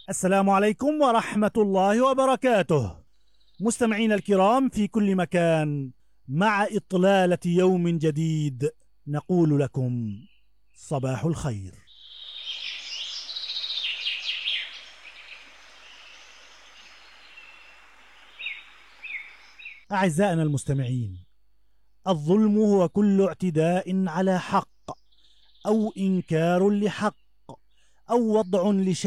السلام عليكم ورحمة الله وبركاته. مستمعين الكرام في كل مكان، مع إطلالة يوم جديد نقول لكم صباح الخير. أعزائنا المستمعين، الظلم هو كل اعتداء على حق أو إنكار لحق أو وضع لشيء